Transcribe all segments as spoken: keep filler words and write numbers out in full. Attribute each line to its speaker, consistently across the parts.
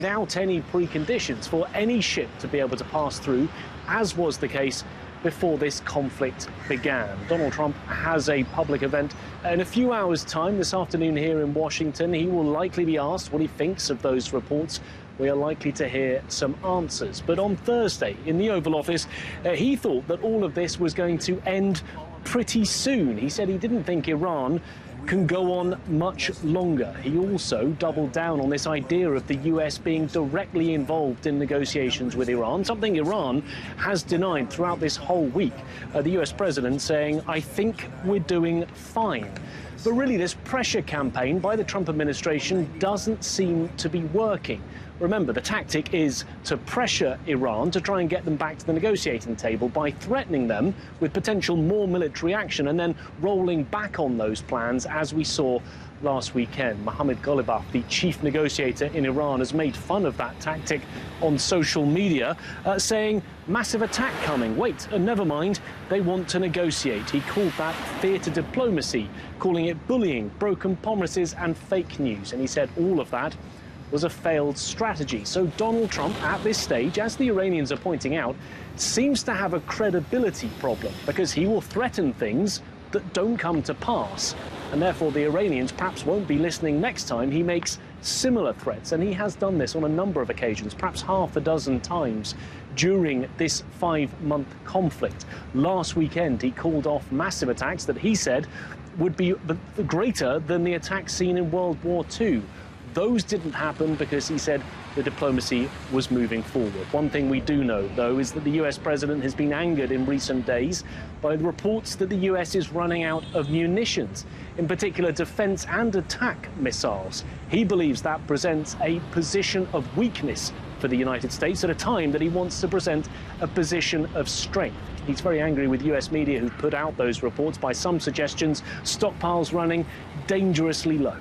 Speaker 1: without any preconditions for any ship to be able to pass through, as was the case before this conflict began. Donald Trump has a public event in a few hours' time this afternoon here in Washington. He will likely be asked what he thinks of those reports. We are likely to hear some answers. But on Thursday in the Oval Office, uh, he thought that all of this was going to end pretty soon. He said he didn't think Iran can go on much longer. He also doubled down on this idea of the U S being directly involved in negotiations with Iran, something Iran has denied throughout this whole week. Uh, the U S president saying, I think we're doing fine. But really, this pressure campaign by the Trump administration doesn't seem to be working. Remember, the tactic is to pressure Iran to try and get them back to the negotiating table by threatening them with potential more military action and then rolling back on those plans, as we saw last weekend. Mohammad Ghalibaf, the chief negotiator in Iran, has made fun of that tactic on social media, uh, saying, massive attack coming. Wait, uh, never mind, they want to negotiate. He called that theatre diplomacy, calling it bullying, broken promises and fake news. And he said all of that was a failed strategy. So Donald Trump, at this stage, as the Iranians are pointing out, seems to have a credibility problem, because he will threaten things that don't come to pass. And therefore, the Iranians perhaps won't be listening next time he makes similar threats. And he has done this on a number of occasions, perhaps half a dozen times during this five-month conflict. Last weekend, he called off massive attacks that he said would be greater than the attacks seen in World War Two. Those didn't happen because he said the diplomacy was moving forward. One thing we do know, though, is that the U S president has been angered in recent days by the reports that the U S is running out of munitions, in particular defense and attack missiles. He believes that presents a position of weakness for the United States at a time that he wants to present a position of strength. He's very angry with U S media who've put out those reports. By some suggestions, stockpiles running dangerously low.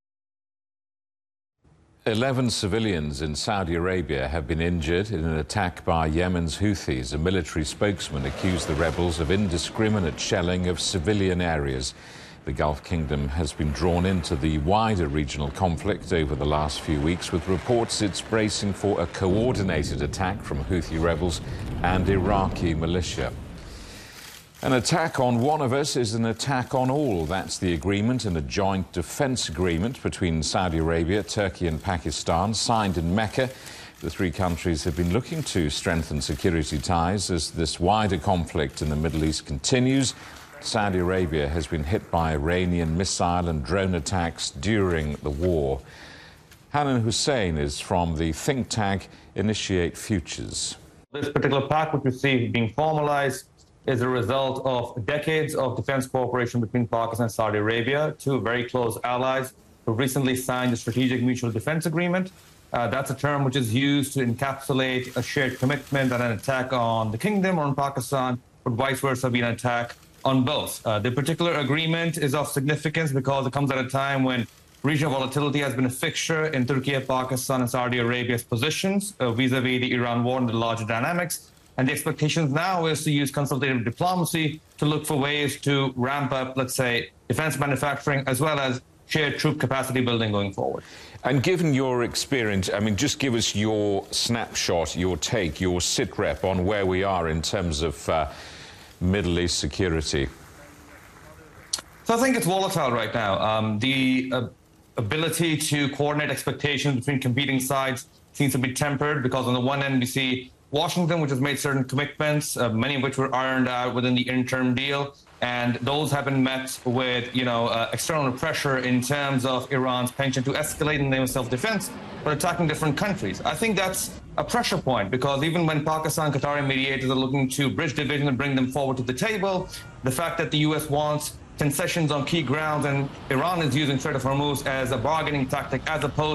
Speaker 2: Eleven civilians in Saudi Arabia have been injured in an attack by Yemen's Houthis. A military spokesman accused the rebels of indiscriminate shelling of civilian areas. The Gulf Kingdom has been drawn into the wider regional conflict over the last few weeks, with reports it's bracing for a coordinated attack from Houthi rebels and Iraqi militia. An attack on one of us is an attack on all. That's the agreement in a joint defence agreement between Saudi Arabia, Turkey and Pakistan, signed in Mecca. The three countries have been looking to strengthen security ties as this wider conflict in the Middle East continues. Saudi Arabia has been hit by Iranian missile and drone attacks during the war. Hanan Hussein is from the think tank Initiate Futures.
Speaker 3: This particular pact, which we see being formalized, is a result of decades of defense cooperation between Pakistan and Saudi Arabia, two very close allies who recently signed a Strategic Mutual Defense Agreement. Uh, that's a term which is used to encapsulate a shared commitment that an attack on the kingdom or on Pakistan would vice versa be an attack on both. Uh, the particular agreement is of significance because it comes at a time when regional volatility has been a fixture in Turkey, Pakistan and Saudi Arabia's positions uh, vis-a-vis the Iran war and the larger dynamics. And the expectations now is to use consultative diplomacy to look for ways to ramp up, let's say, defense manufacturing as well as shared troop capacity building going forward.
Speaker 2: And given your experience, I mean, just give us your snapshot, your take, your sit rep on where we are in terms of uh, Middle East security.
Speaker 3: So I think it's volatile right now. Um, the uh, ability to coordinate expectations between competing sides seems to be tempered because on the one end we see Washington, which has made certain commitments, uh, many of which were ironed out within the interim deal, and those have been met with, you know, uh, external pressure in terms of Iran's penchant to escalate in the name of self-defense, but attacking different countries. I think that's a pressure point because even when Pakistan, Qatari mediators are looking to bridge division and bring them forward to the table, the fact that the U S wants concessions on key grounds and Iran is using Strait of Hormuz as a bargaining tactic as opposed